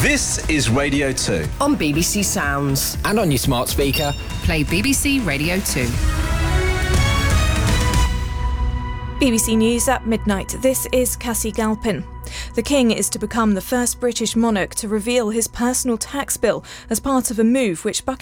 This is Radio 2. On BBC Sounds. And on your smart speaker. Play BBC Radio 2. BBC News at midnight. This is Cassie Galpin. The King is to become the first British monarch to reveal his personal tax bill as part of a move which Buckingham